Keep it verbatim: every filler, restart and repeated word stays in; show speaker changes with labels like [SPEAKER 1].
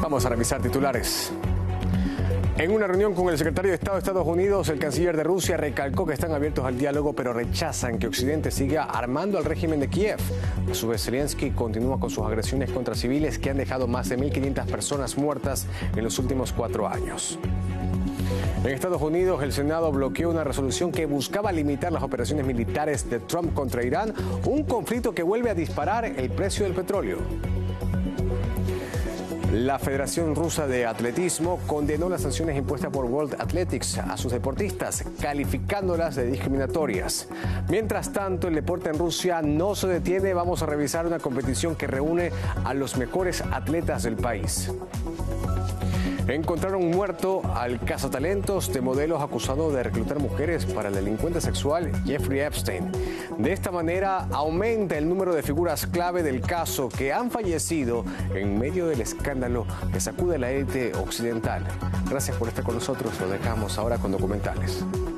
[SPEAKER 1] Vamos a revisar titulares. En una reunión con el secretario de Estado de Estados Unidos, el canciller de Rusia recalcó que están abiertos al diálogo, pero rechazan que Occidente siga armando al régimen de Kiev. A su vez, Zelensky continúa con sus agresiones contra civiles que han dejado más de mil quinientas personas muertas en los últimos cuatro años. En Estados Unidos, el Senado bloqueó una resolución que buscaba limitar las operaciones militares de Trump contra Irán, un conflicto que vuelve a disparar el precio del petróleo. La Federación Rusa de Atletismo condenó las sanciones impuestas por World Athletics a sus deportistas, calificándolas de discriminatorias. Mientras tanto, el deporte en Rusia no se detiene. Vamos a revisar una competición que reúne a los mejores atletas del país. Encontraron muerto al cazatalentos de modelos acusado de reclutar mujeres para el delincuente sexual Jeffrey Epstein. De esta manera aumenta el número de figuras clave del caso que han fallecido en medio del escándalo que sacude a la élite occidental. Gracias por estar con nosotros. Lo dejamos ahora con documentales.